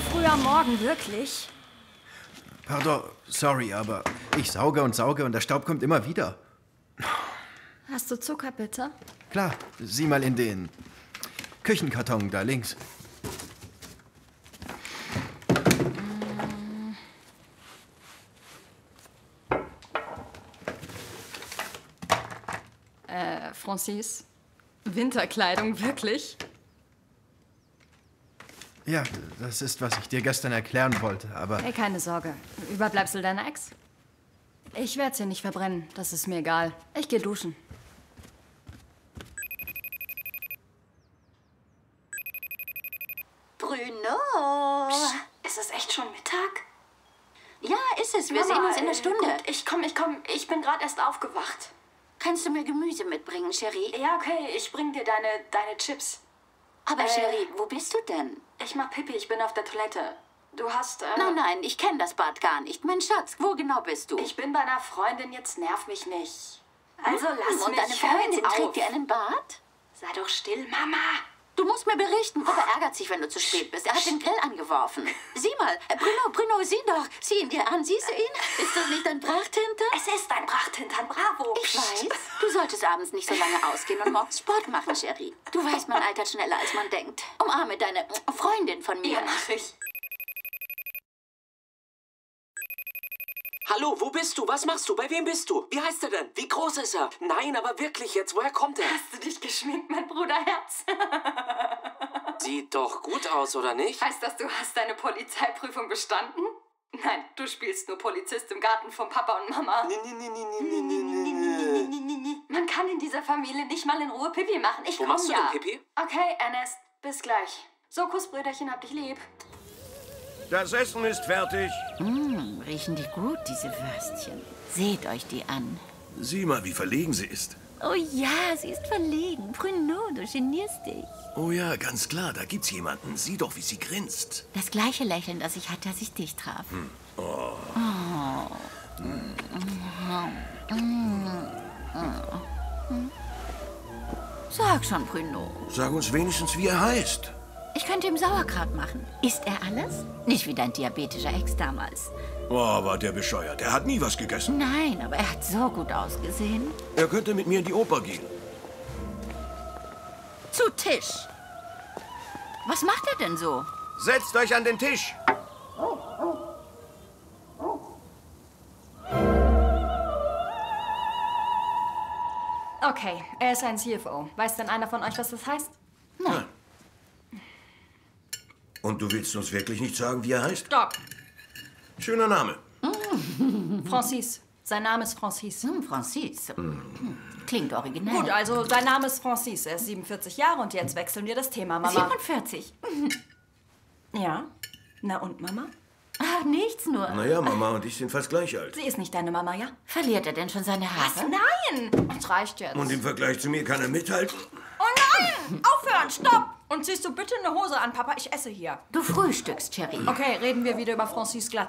früh am Morgen, wirklich? Pardon, sorry, aber ich sauge und der Staub kommt immer wieder. Hast du Zucker, bitte? Klar, sieh mal in den Küchenkarton da links. Francis? Winterkleidung, wirklich? Ja, das ist, was ich dir gestern erklären wollte, aber... Hey, keine Sorge. Überbleibsel deiner Ex? Ich werde sie nicht verbrennen, das ist mir egal. Ich gehe duschen. Bruno! Psst, ist es echt schon Mittag? Ja, ist es. Wir sehen uns in einer Stunde. Gut, ich komm. Ich bin gerade erst aufgewacht. Kannst du mir Gemüse mitbringen, Cherie? Ja, okay, ich bring dir deine Chips. Aber Cherie, wo bist du denn? Ich mach Pipi, ich bin auf der Toilette. Du hast, Nein, ich kenne das Bad gar nicht. Mein Schatz, wo genau bist du? Ich bin bei einer Freundin, jetzt nerv mich nicht. Also lass Und mich, deine Freundin hör auf. trägt dir einen Bad? Sei doch still, Mama. Du musst mir berichten. Papa ärgert sich, wenn du zu spät bist. Er hat den Grill angeworfen. Sieh mal, Bruno, sieh doch. Sieh ihn dir an. Siehst du ihn? Ist das nicht ein Prachthintern? Es ist ein Prachthintern, bravo. Ich weiß. Du solltest abends nicht so lange ausgehen und morgens Sport machen, Cherie. Du weißt, man altert schneller, als man denkt. Umarme deine Freundin von mir. Ja, mach ich. Hallo, wo bist du? Was machst du? Bei wem bist du? Wie heißt er denn? Wie groß ist er? Nein, aber wirklich jetzt, woher kommt er? Hast du dich geschminkt, mein Bruderherz? Sieht doch gut aus, oder nicht? Heißt das, du hast deine Polizeiprüfung bestanden? Nein, du spielst nur Polizist im Garten von Papa und Mama. Man kann in dieser Familie nicht mal in Ruhe Pipi machen. Ich Wo komm machst du ja. denn Pipi? Okay, Ernest, bis gleich. So, Kussbrüderchen, hab dich lieb. Das Essen ist fertig. Riechen die gut, diese Würstchen. Seht euch die an. Sieh mal, wie verlegen sie ist. Oh ja, sie ist verlegen. Bruno, du genierst dich. Oh ja, ganz klar, da gibt's jemanden. Sieh doch, wie sie grinst. Das gleiche Lächeln, das ich hatte, als ich dich traf. Sag schon, Bruno. Sag uns wenigstens, wie er heißt. Ich könnte ihm Sauerkraut machen. Isst er alles? Nicht wie dein diabetischer Ex damals. Oh, war der bescheuert. Er hat nie was gegessen. Nein, aber er hat so gut ausgesehen. Er könnte mit mir in die Oper gehen. Zu Tisch. Was macht er denn so? Setzt euch an den Tisch. Okay, er ist ein CFO. Weiß denn einer von euch, was das heißt? Nein. Und du willst uns wirklich nicht sagen, wie er heißt? Doc. Schöner Name. Francis. Sein Name ist Francis. Francis. Klingt originell. Gut, also sein Name ist Francis. Er ist 47 Jahre und jetzt wechseln wir das Thema, Mama. 47. Ja? Na und, Mama? Ach, nichts nur. Naja, Mama und ich sind fast gleich alt. Sie ist nicht deine Mama, ja? Verliert er denn schon seine Haare? Nein! Das reicht jetzt. Und im Vergleich zu mir kann er mithalten? Oh nein! Aufhören! Stopp! Und ziehst du bitte eine Hose an, Papa? Ich esse hier. Du frühstückst, Cherie. Okay, reden wir wieder über Francis Glatze.